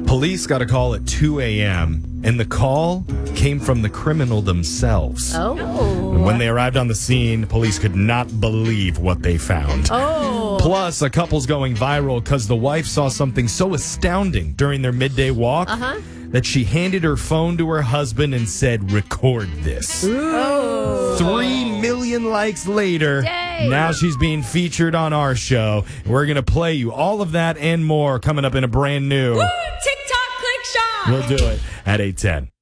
Police got a call at 2 a.m., and the call came from the criminal themselves. Oh. And when they arrived on the scene, police could not believe what they found. Oh. Plus, a couple's going viral because the wife saw something so astounding during their midday walk that she handed her phone to her husband and said, "Record this." Oh. 3 million likes later. Dang. Now she's being featured on our show. We're going to play you all of that and more coming up in a brand new... Woo! TikTok click shop. We'll do it at 8:10.